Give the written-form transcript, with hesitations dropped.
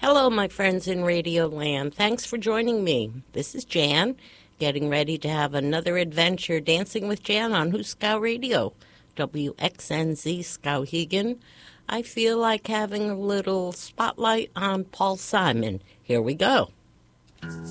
Hello, my friends in Radio Land. Thanks for joining me. This is Jan, getting ready to have another adventure dancing with Jan on Huskow Radio, WXNZ Skowhegan. I feel like having a little spotlight on Paul Simon. Here we go.